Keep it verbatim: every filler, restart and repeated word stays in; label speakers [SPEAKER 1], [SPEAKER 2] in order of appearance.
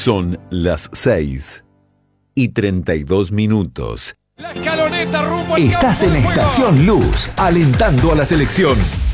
[SPEAKER 1] Son las seis y treinta y dos minutos.
[SPEAKER 2] La escaloneta rumbo al
[SPEAKER 3] Estás
[SPEAKER 2] campo
[SPEAKER 3] en
[SPEAKER 2] de juego.
[SPEAKER 3] Estación Luz, alentando a la selección.